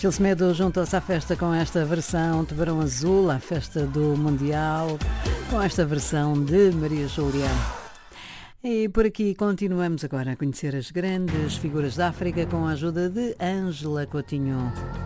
Gil Semedo juntou-se à festa com esta versão Tubarão Azul, à festa do Mundial, com esta versão de Maria Júlia. E por aqui continuamos agora a conhecer as grandes figuras da África com a ajuda de Ângela Coutinho.